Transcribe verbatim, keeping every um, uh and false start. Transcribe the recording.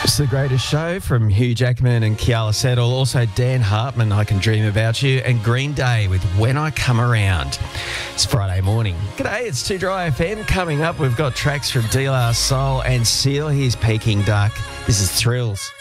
It's the greatest show from Hugh Jackman and Kiala Settle. Also Dan Hartman, I Can Dream About You, and Green Day with When I Come Around. It's Friday morning. G'day, it's Too Dry F M. Coming up, we've got tracks from De La Soul and Seal. Here's Peking Duck. This is Thrills.